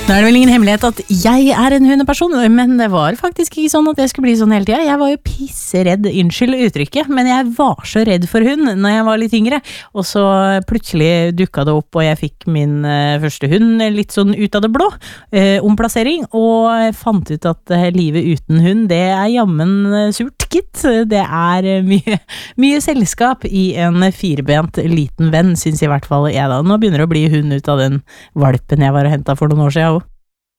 Nå det vel ingen hemmelighet at jeg en hundeperson, men det var faktisk ikke sånn at jeg skulle bli sånn hele tiden. Jeg var jo pisseredd, unnskyld uttrykket, men jeg var så redd for hund når jeg var litt yngre. Og så plutselig dukket det opp, og jeg fikk min første hund litt sånn ut av det blå, omplassering, og fant ut at livet uten hund, det jammen surt, gitt. Det mye selskap i en firbent liten venn, synes i hvert fall jeg da. Nå begynner det å bli hund ut av den valpen jeg var og hentet for noen år siden,